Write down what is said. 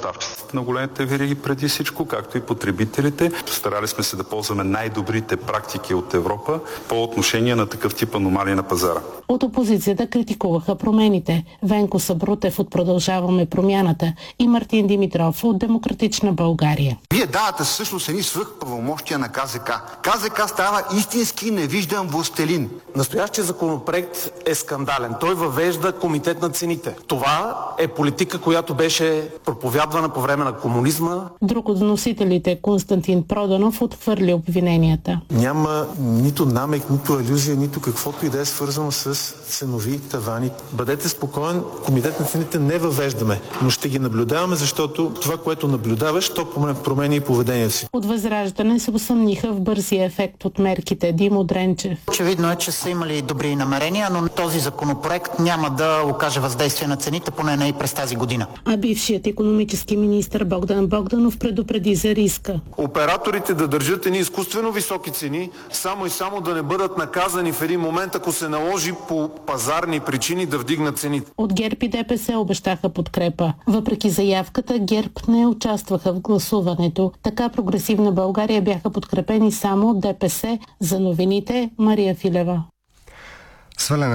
доставчиците на големите вериги преди всичко, както и потребителите. Старали сме се да ползваме най-добрите практики от Европа по отношение на такъв тип аномалии на пазара. От опозицията критикуваха промените. Венко Сабрутев от Продължаваме промяната и Мартин Димитров от Демократична България. Вие давате всъщност едни свръхправомощия на КЗК. КЗК става истински невиждан властелин. Настоящия законопроект е скандален. Той въвежда комитет на цените. Това е политика, която беше проповядвана по време на комунизма. Друг от вносителите, Константин Проданов, отхвърли обвиненията. Няма нито намек, нито алюзия, нито каквото и да е свързано с ценови тавани. Бъдете спокоен, комитет на цените не въвеждаме, но ще ги наблюдаваме, защото това, което наблюдаваш, то променя и поведението си. От Възраждане се усъмниха в бързия ефект от мерките. Димо Дренчев. Очевидно е, че са имали добри намерения, но този законопроект няма да окаже въздействие на цените, поне не и през тази година. А бившият икономически министър Богдан Богданов предупреди за риска. Операторите да държат едни изкуствено високи цени, само и само да не бъдат наказани в един момент, ако се наложи по пазарни причини да вдигнат цените. От ГЕРБ и ДПС обещаха подкрепа. Въпреки заявката, ГЕРБ не участваха в гласуването. Така Прогресивна България бяха подкрепени само от ДПС. За новините Мария Филева.